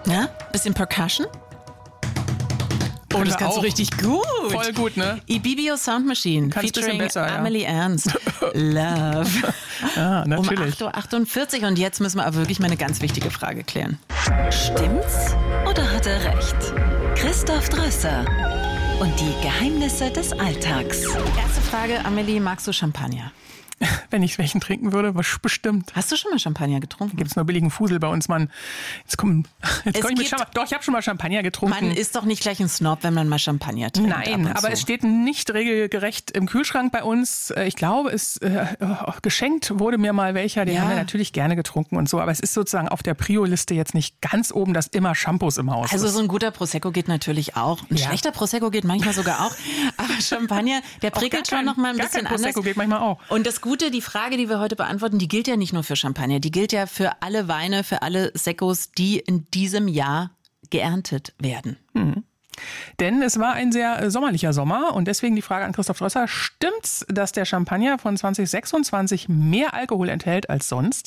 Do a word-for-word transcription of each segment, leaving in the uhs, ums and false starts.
Ja, bisschen Percussion. Oh, Könnte das kannst auch. du richtig gut. Voll gut, ne? Ibibio Sound Machine, Kannst featuring bisschen besser, ja. Amelie Ernst. Love. Ja, Um natürlich. acht Uhr achtundvierzig und jetzt müssen wir aber wirklich mal eine ganz wichtige Frage klären. Stimmt's oder hat er recht? Christoph Drösser und die Geheimnisse des Alltags. Erste Frage, Amelie, magst du Champagner? Wenn ich welchen trinken würde, was bestimmt. Hast du schon mal Champagner getrunken? Gibt's nur billigen Fusel bei uns, Mann. Jetzt komm, jetzt Es komm ich mit gibt- Champagner. Doch, ich habe schon mal Champagner getrunken. Man ist doch nicht gleich ein Snob, wenn man mal Champagner trinkt. Nein, ab und aber zu. es steht nicht regelgerecht im Kühlschrank bei uns. Äh, Ich glaube, es äh, geschenkt wurde mir mal welcher. Den Ja. haben wir natürlich gerne getrunken und so. Aber es ist sozusagen auf der Prio-Liste jetzt nicht ganz oben, dass immer Shampoos im Haus Also ist. so ein guter Prosecco geht natürlich auch. Ein Ja. schlechter Prosecco geht manchmal sogar auch. Aber Champagner, der Auch prickelt gar schon kein- noch mal ein gar bisschen kein Prosecco anders. geht manchmal auch. Und das Gute, die Frage, die wir heute beantworten, die gilt ja nicht nur für Champagner. Die gilt ja für alle Weine, für alle Seccos, die in diesem Jahr geerntet werden. Denn es war ein sehr äh, sommerlicher Sommer und deswegen die Frage an Christoph Drösser. Stimmt's, dass der Champagner von zwanzig sechsundzwanzig mehr Alkohol enthält als sonst?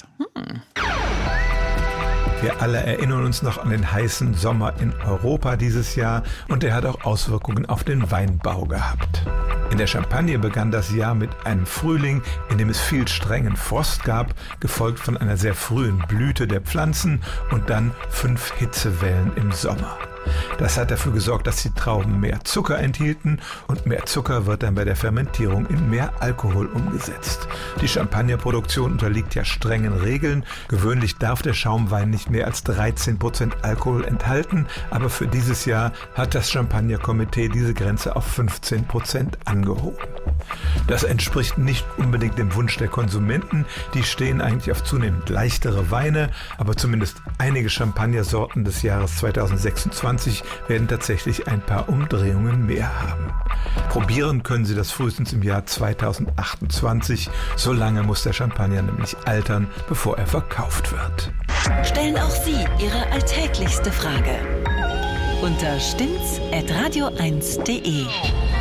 Wir alle erinnern uns noch an den heißen Sommer in Europa dieses Jahr und er hat auch Auswirkungen auf den Weinbau gehabt. In der Champagne begann das Jahr mit einem Frühling, in dem es viel strengen Frost gab, gefolgt von einer sehr frühen Blüte der Pflanzen und dann fünf Hitzewellen im Sommer. Das hat dafür gesorgt, dass die Trauben mehr Zucker enthielten und mehr Zucker wird dann bei der Fermentierung in mehr Alkohol umgesetzt. Die Champagnerproduktion unterliegt ja strengen Regeln. Gewöhnlich darf der Schaumwein nicht mehr als dreizehn Prozent Alkohol enthalten, aber für dieses Jahr hat das Champagnerkomitee diese Grenze auf fünfzehn Prozent angehoben. Das entspricht nicht unbedingt dem Wunsch der Konsumenten. Die stehen eigentlich auf zunehmend leichtere Weine, aber zumindest einige Champagnersorten des Jahres zweitausendsechsundzwanzig werden tatsächlich ein paar Umdrehungen mehr haben. Probieren können Sie das frühestens im Jahr zweitausendachtundzwanzig. So lange muss der Champagner nämlich altern, bevor er verkauft wird. Stellen auch Sie Ihre alltäglichste Frage unter stimmt's at radio eins punkt de.